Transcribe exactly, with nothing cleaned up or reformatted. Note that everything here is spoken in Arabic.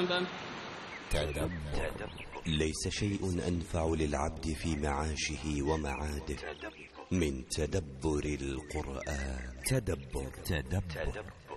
عذابه. تدبر. ليس شيء أنفع للعبد في معاشه ومعاده من تدبر القرآن. تدبر. تدبر.